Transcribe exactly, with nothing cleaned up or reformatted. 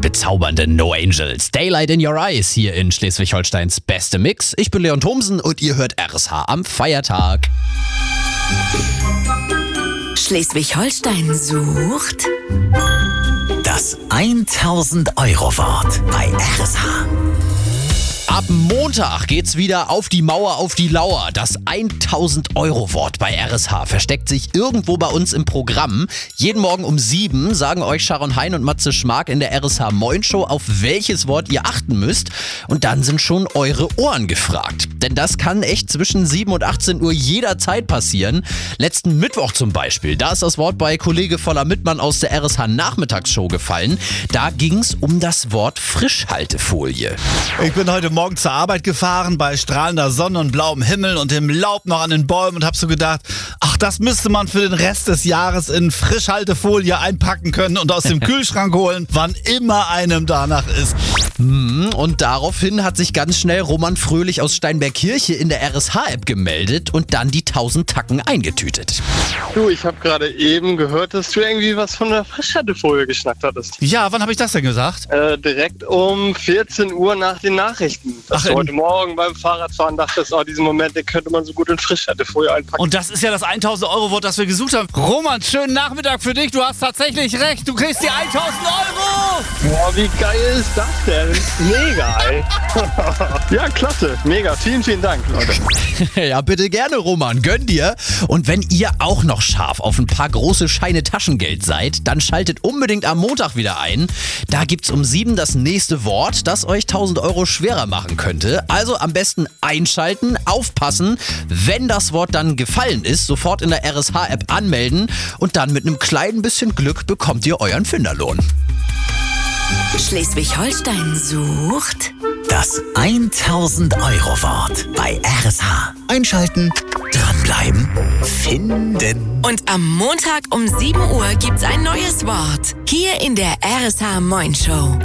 bezaubernden No Angels. Daylight in Your Eyes hier in Schleswig-Holsteins beste Mix. Ich bin Leon Thomsen und ihr hört R S H am Feiertag. Schleswig-Holstein sucht das tausend-Euro-Wort bei R S H. Ab Montag geht's wieder auf die Mauer, auf die Lauer. Das tausend-Euro-Wort bei R S H versteckt sich irgendwo bei uns im Programm. Jeden Morgen um sieben sagen euch Sharon Hein und Matze Schmark in der R S H Moin Show, auf welches Wort ihr achten müsst. Und dann sind schon eure Ohren gefragt. Denn das kann echt zwischen sieben und achtzehn Uhr jederzeit passieren. Letzten Mittwoch zum Beispiel, da ist das Wort bei Kollege Voller Mittmann aus der R S H Nachmittagsshow gefallen. Da ging's um das Wort Frischhaltefolie. Ich bin heute Morgen zur Arbeit gefahren bei strahlender Sonne und blauem Himmel und dem Laub noch an den Bäumen und hab so gedacht, ach, das müsste man für den Rest des Jahres in Frischhaltefolie einpacken können und aus dem Kühlschrank holen, wann immer einem danach ist. Und daraufhin hat sich ganz schnell Roman Fröhlich aus Steinbergkirche in der R S H-App gemeldet und dann die tausend Tacken eingetütet. Du, ich habe gerade eben gehört, dass du irgendwie was von der Frischhaltefolie geschnackt hattest. Ja, wann habe ich das denn gesagt? Äh, direkt um vierzehn Uhr nach den Nachrichten. Dass Ach, du heute Morgen beim Fahrradfahren dachtest, oh, diesen Moment, den könnte man so gut in Frischhaltefolie einpacken. Und das ist ja das tausend-Euro-Wort, das wir gesucht haben. Roman, schönen Nachmittag für dich. Du hast tatsächlich recht. Du kriegst die tausend Euro. Boah, wie geil ist das denn? Mega, ey. Ja, klasse. Mega. Vielen, vielen Dank, Leute. Ja, bitte gerne, Roman. Gönn dir. Und wenn ihr auch noch scharf auf ein paar große Scheine Taschengeld seid, dann schaltet unbedingt am Montag wieder ein. Da gibt's um sieben das nächste Wort, das euch tausend Euro schwerer machen könnte. Also am besten einschalten, aufpassen. Wenn das Wort dann gefallen ist, sofort in der R S H-App anmelden und dann mit einem kleinen bisschen Glück bekommt ihr euren Finderlohn. Schleswig-Holstein sucht Das tausend-Euro-Wort bei R S H. Einschalten, dranbleiben, finden. und am Montag um sieben Uhr gibt's ein neues Wort hier in der R S H Moin Show.